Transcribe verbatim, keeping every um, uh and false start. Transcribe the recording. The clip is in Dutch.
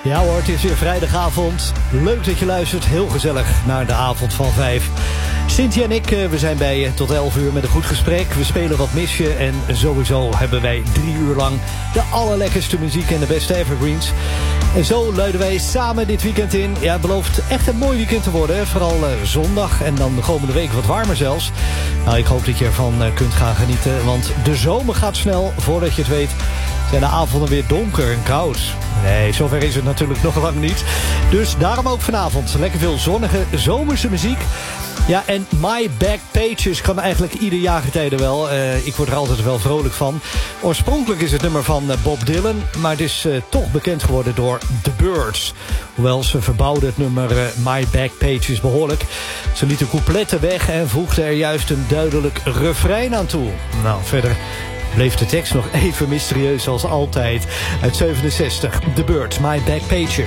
Ja hoor, het is weer vrijdagavond. Leuk dat je luistert. Heel gezellig naar de avond van vijf. Cynthia en ik, we zijn bij je tot elf uur met een goed gesprek. We spelen wat misje en sowieso hebben wij drie uur lang de allerlekkerste muziek en de beste evergreens. En zo luiden wij samen dit weekend in. Ja, het belooft echt een mooi weekend te worden. Hè? Vooral uh, zondag en dan de komende week wat warmer zelfs. Nou, ik hoop dat je ervan uh, kunt gaan genieten. Want de zomer gaat snel. Voordat je het weet zijn de avonden weer donker en koud. Nee, zover is het natuurlijk nog lang niet. Dus daarom ook vanavond lekker veel zonnige zomerse muziek. Ja, en My Back Pages kan eigenlijk ieder jaargetijde wel. Uh, ik word er altijd wel vrolijk van. Oorspronkelijk is het nummer van uh, Bob Dylan, maar het is uh, toch bekend geworden door The Byrds. Hoewel ze verbouwden het nummer uh, My Back Pages behoorlijk. Ze lieten coupletten weg en voegden er juist een duidelijk refrein aan toe. Nou, verder bleef de tekst nog even mysterieus als altijd. Uit zevenenzestig, The Byrds, My Back Pages.